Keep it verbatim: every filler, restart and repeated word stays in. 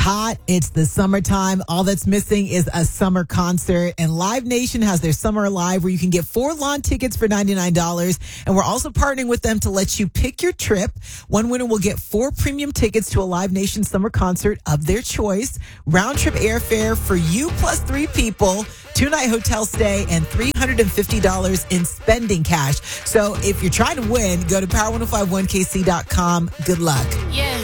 Hot. It's the summertime. All that's missing is a summer concert. And Live Nation has their Summer Live where you can get four lawn tickets for ninety-nine dollars. And we're also partnering with them to let you pick your trip. One winner will get four premium tickets to a Live Nation summer concert of their choice. Round trip airfare for you plus three people. Two-night hotel stay and three hundred fifty dollars in spending cash. So if you're trying to win, go to power ten fifty-one k c dot com. Good luck. Yeah.